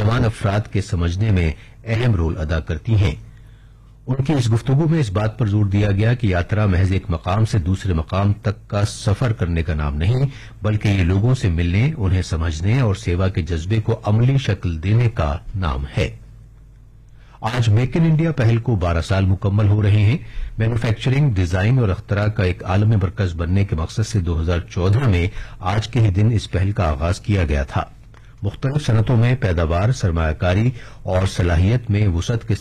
नौजवान अफराद के समझने में अहम रोल अदा करती हैं। उनकी इस गुफ्तगू में इस बात पर जोर दिया गया कि यात्रा महज एक मकाम से दूसरे मकाम तक का सफर करने का नाम नहीं, बल्कि ये लोगों से मिलने, उन्हें समझने और सेवा के जज्बे को अमली शक्ल देने का नाम है। आज मेक इन इंडिया पहल को 12 साल मुकम्मल हो रहे हैं। मैन्युफैक्चरिंग, डिजाइन और अख्तरा का एक आलमी मरकज बनने के मकसद से 2014 में आज के ही दिन इस पहल का आगाज किया गया था। मुख्तलिफ सनतों में पैदावार, सरमायाकारी और सलाहियत में वुसअत के